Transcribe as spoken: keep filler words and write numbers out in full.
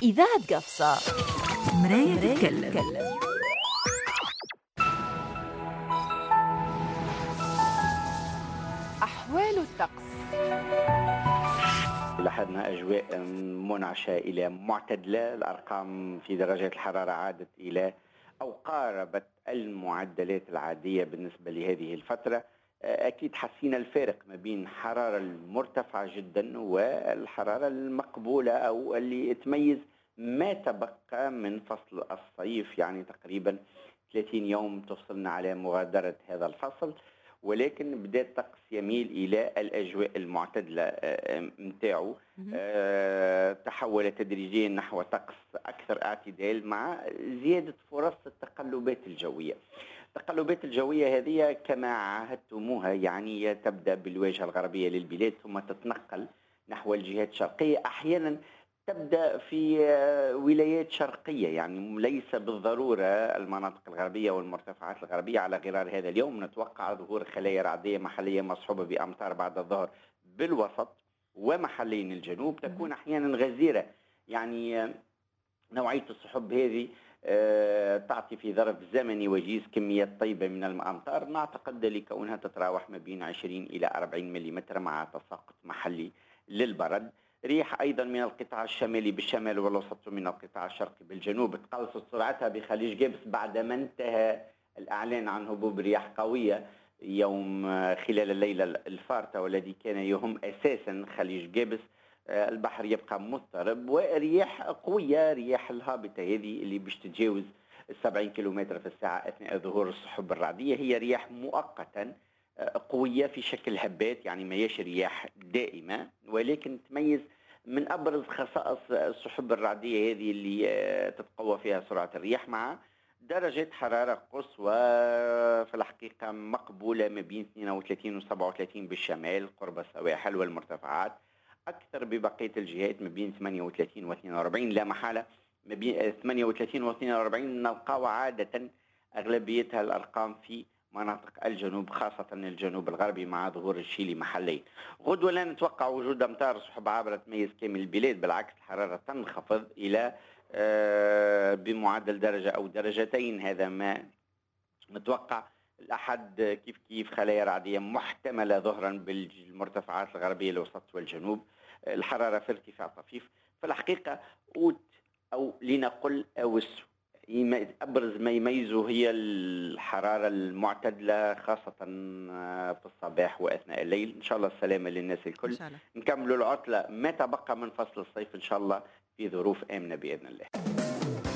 إذاعة قفصة. مراية تتكلم. أحوال الطقس. لاحظنا أجواء منعشة إلى معتدلة، الأرقام في درجات الحرارة عادت إلى أو قاربت المعدلات العادية بالنسبة لهذه الفترة. أكيد حسينا الفارق ما بين الحرارة المرتفعة جدا والحرارة المقبولة أو اللي تميز ما تبقى من فصل الصيف، يعني تقريبا ثلاثين يوم تفصلنا على مغادرة هذا الفصل، ولكن بدا الطقس يميل الى الاجواء المعتدله متاعو. أه تحول تدريجيا نحو طقس اكثر اعتدال مع زياده فرص التقلبات الجويه. التقلبات الجويه هذه كما عهدتموها يعني تبدا بالواجهه الغربيه للبلاد ثم تتنقل نحو الجهات الشرقيه، احيانا تبدأ في ولايات شرقية، يعني ليس بالضرورة المناطق الغربية والمرتفعات الغربية. على غرار هذا اليوم نتوقع ظهور خلايا رعدية محلية مصحوبة بأمطار بعد الظهر بالوسط ومحلين الجنوب، تكون أحيانا غزيرة. يعني نوعية السحب هذه تعطي في ظرف زمني وجيز كميات طيبة من الأمطار، نعتقد لكونها تتراوح ما بين عشرين إلى أربعين ملم مع تساقط محلي للبرد. ريح أيضا من القطاع الشمالي بالشمال والوسط ومن القطاع الشرقي بالجنوب تقلصت سرعتها بخليج جابس بعدما انتهى الإعلان عن هبوب رياح قوية يوم خلال الليلة الفارطة، والذي كان يهم أساسا خليج جابس. البحر يبقى مضطرب ورياح قوية، رياح الهابطة هذه اللي باش تتجاوز السبعين كيلومتر في الساعة أثناء ظهور السحب الرعدية هي رياح مؤقتا قوية في شكل هبات، يعني ما يش رياح دائمة، ولكن تميز من أبرز خصائص السحب الرعدية هذه اللي تتقوى فيها سرعة الرياح مع درجة حرارة قصوى في الحقيقة مقبولة ما بين اثنين وثلاثين و سبعة وثلاثين بالشمال قرب السواحل والمرتفعات، أكثر ببقية الجهات ما بين ثمانية وثلاثين و اثنين وأربعين. لا محالة ما بين ثمانية وثلاثين و اثنين وأربعين نلقاو عادة أغلبيتها الأرقام في مناطق الجنوب، خاصة الجنوب الغربي مع ظهور الشيلي محلي. غدوة لا نتوقع وجود أمطار سحب عابرة تميز كامل البلاد، بالعكس الحرارة تنخفض إلى بمعدل درجة أو درجتين، هذا ما نتوقع. الأحد كيف كيف خلايا رعدية محتملة ظهرا بالمرتفعات الغربية الوسط والجنوب، الحرارة في ارتفاع طفيف. في الحقيقة أوت أو لنقل أوس أبرز ما يميزه هي الحرارة المعتدلة خاصة في الصباح وأثناء الليل. إن شاء الله السلامة للناس الكل، نكملوا العطلة ما تبقى من فصل الصيف إن شاء الله في ظروف آمنة بإذن الله.